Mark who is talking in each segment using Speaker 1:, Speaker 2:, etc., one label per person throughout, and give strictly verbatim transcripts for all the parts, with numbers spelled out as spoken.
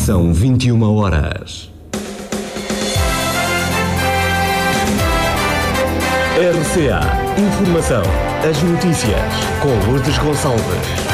Speaker 1: São vinte e uma horas. R C A Informação. As notícias com Lourdes Gonçalves.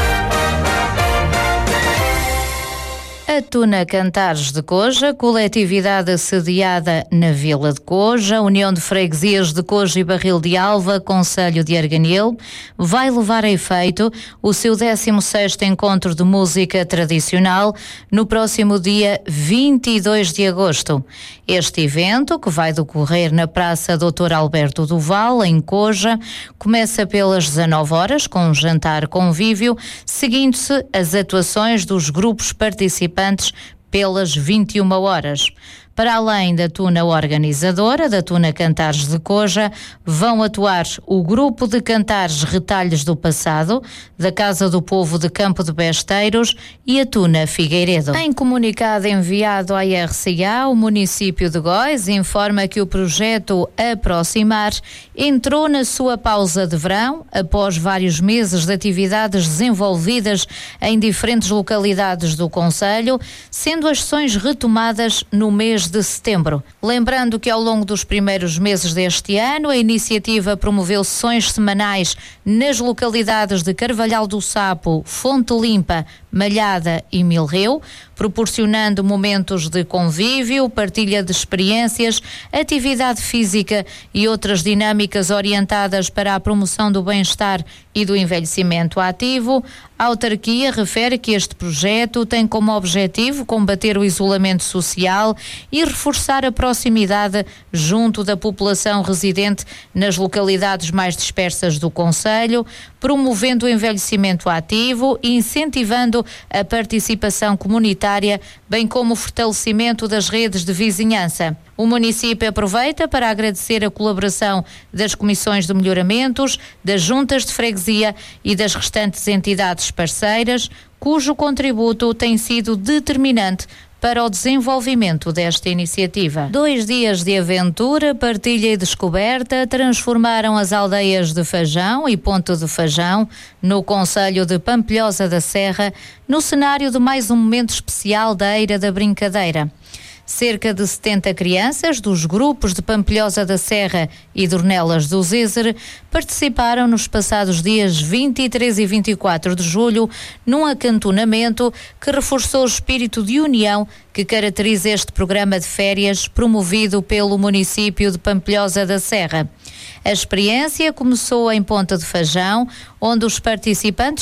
Speaker 2: A Tuna Cantares de Coja, coletividade sediada na Vila de Coja, União de Freguesias de Coja e Barril de Alva, Concelho de Arganil, vai levar a efeito o seu décimo sexto encontro de música tradicional no próximo dia vinte e dois de agosto. Este evento, que vai decorrer na Praça doutor Alberto Duval, em Coja, começa pelas dezanove horas, com um jantar convívio, seguindo-se as atuações dos grupos participantes pelas vinte e uma horas. Para além da tuna organizadora, da Tuna Cantares de Coja, vão atuar o grupo de cantares Retalhos do Passado, da Casa do Povo de Campo de Besteiros e a Tuna Figueiredo. Em comunicado enviado à R C A, o município de Góis informa que o projeto Aproximar entrou na sua pausa de verão, após vários meses de atividades desenvolvidas em diferentes localidades do concelho, sendo as sessões retomadas no mês de setembro. Lembrando que ao longo dos primeiros meses deste ano, a iniciativa promoveu sessões semanais nas localidades de Carvalhal do Sapo, Fonte Limpa, Malhada e Milreu, proporcionando momentos de convívio, partilha de experiências, atividade física e outras dinâmicas orientadas para a promoção do bem-estar e do envelhecimento ativo. A autarquia refere que este projeto tem como objetivo combater o isolamento social e reforçar a proximidade junto da população residente nas localidades mais dispersas do concelho, promovendo o envelhecimento ativo e incentivando a participação comunitária, bem como o fortalecimento das redes de vizinhança. O município aproveita para agradecer a colaboração das comissões de melhoramentos, das juntas de freguesia e das restantes entidades parceiras, cujo contributo tem sido determinante para o desenvolvimento desta iniciativa. Dois dias de aventura, partilha e descoberta transformaram as aldeias de Fajão e Ponte de Fajão, no concelho de Pampilhosa da Serra, no cenário de mais um momento especial da Eira da Brincadeira. Cerca de setenta crianças dos grupos de Pampilhosa da Serra e Dornelas do Zézer participaram nos passados dias vinte e três e vinte e quatro de julho num acantonamento que reforçou o espírito de união que caracteriza este programa de férias promovido pelo município de Pampilhosa da Serra. A experiência começou em Ponta de Fajão, onde os participantes